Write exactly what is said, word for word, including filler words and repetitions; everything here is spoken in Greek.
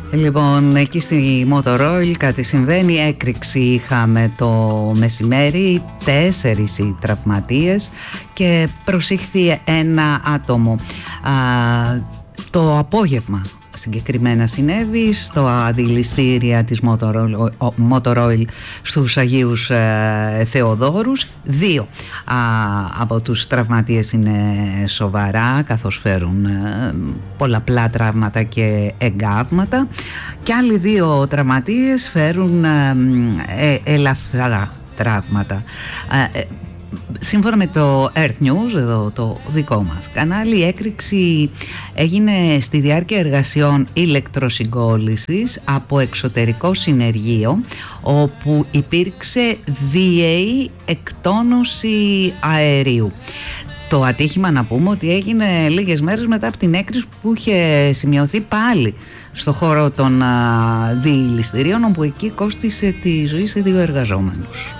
Λοιπόν, εκεί στη Motor Oil κάτι συμβαίνει. Έκρηξη είχαμε το μεσημέρι, τέσσερις οι τραυματίες και προσήχθη ένα άτομο. Α, το απόγευμα συγκεκριμένα συνέβη στο αντιληστήρια της Motor Oil στους Αγίους ε, Θεοδόρους. Δύο α, από τους τραυματίες είναι σοβαρά, καθώς φέρουν ε, πολλαπλά τραύματα και εγκάβματα, και άλλοι δύο τραυματίες φέρουν ε, ε, ελαφρά τραύματα. Ε, Σύμφωνα με το Earth News, εδώ το δικό μας κανάλι, η έκρηξη έγινε στη διάρκεια εργασιών ηλεκτροσυγκόλλησης από εξωτερικό συνεργείο, όπου υπήρξε βίαιη εκτόνωση αερίου. Το ατύχημα, να πούμε, ότι έγινε λίγες μέρες μετά από την έκρηξη που είχε σημειωθεί πάλι στο χώρο των διηληστηρίων, όπου εκεί κόστισε τη ζωή σε δύο εργαζόμενους.